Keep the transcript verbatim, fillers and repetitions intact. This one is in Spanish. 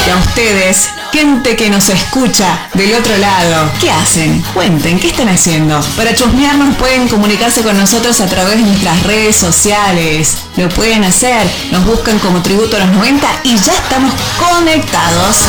Y a ustedes, gente que nos escucha del otro lado, ¿qué hacen? Cuenten, ¿qué están haciendo? Para chusmearnos pueden comunicarse con nosotros a través de nuestras redes sociales. Lo pueden hacer, nos buscan como Tributo a los noventa y ya estamos conectados.